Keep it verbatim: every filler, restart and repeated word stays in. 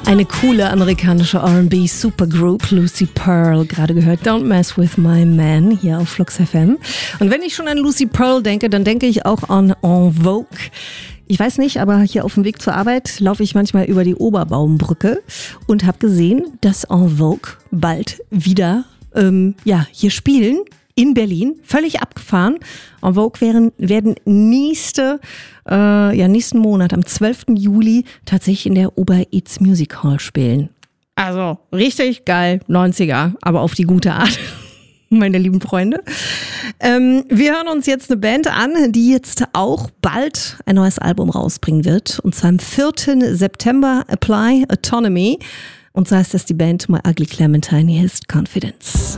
Eine coole amerikanische R and B Supergroup, Lucy Pearl, gerade gehört Don't Mess With My Man hier auf Flux F M. Und wenn ich schon an Lucy Pearl denke, dann denke ich auch an En Vogue. Ich weiß nicht, aber hier auf dem Weg zur Arbeit laufe ich manchmal über die Oberbaumbrücke und habe gesehen, dass En Vogue bald wieder ähm, ja, hier spielen. In Berlin, völlig abgefahren. En Vogue werden, werden nächste, äh, ja, nächsten Monat, am zwölften Juli, tatsächlich in der Ober-Eats Music Hall spielen. Also richtig geil, neunziger, aber auf die gute Art, meine lieben Freunde. Ähm, wir hören uns jetzt eine Band an, die jetzt auch bald ein neues Album rausbringen wird. Und zwar am vierten September, Apply Autonomy. Und so heißt das die Band My Ugly Clementine, Here's Confidence.